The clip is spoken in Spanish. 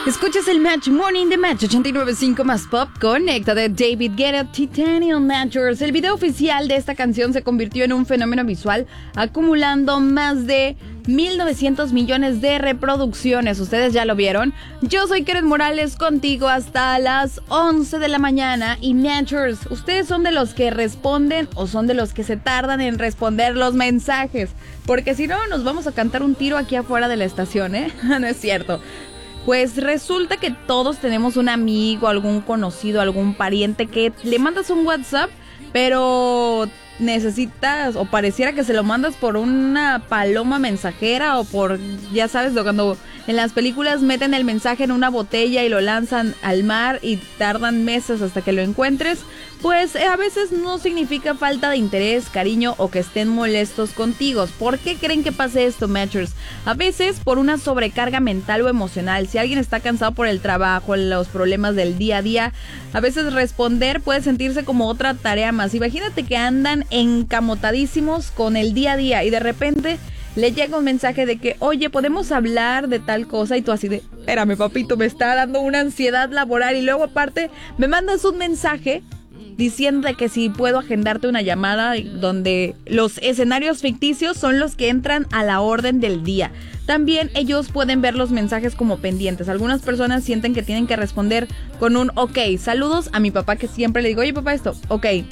Escuchas el Match Morning de Match 89.5 más Pop. Conecta de David Guetta, Titanium Matchers. El video oficial de esta canción se convirtió en un fenómeno visual, acumulando más de 1.900 millones de reproducciones. ¿Ustedes ya lo vieron? Yo soy Karen Morales, contigo hasta las 11 de la mañana. Y Matchers, ¿ustedes son de los que responden o son de los que se tardan en responder los mensajes? Porque si no, nos vamos a cantar un tiro aquí afuera de la estación, ¿eh? No es cierto. Pues resulta que todos tenemos un amigo, algún conocido, algún pariente que le mandas un WhatsApp, pero necesitas o pareciera que se lo mandas por una paloma mensajera o por, ya sabes, cuando en las películas meten el mensaje en una botella y lo lanzan al mar y tardan meses hasta que lo encuentres. Pues a veces no significa falta de interés, cariño o que estén molestos contigo. ¿Por qué creen que pase esto, Matchers? A veces por una sobrecarga mental o emocional. Si alguien está cansado por el trabajo, los problemas del día a día, a veces responder puede sentirse como otra tarea más. Imagínate que andan encamotadísimos con el día a día y de repente le llega un mensaje de que, oye, podemos hablar de tal cosa, y tú así de, espérame papito, me está dando una ansiedad laboral, y luego aparte me mandas un mensaje diciendo que si puedo agendarte una llamada donde los escenarios ficticios son los que entran a la orden del día. También ellos pueden ver los mensajes como pendientes. Algunas personas sienten que tienen que responder con un ok, saludos a mi papá, que siempre le digo, oye papá, esto, ok,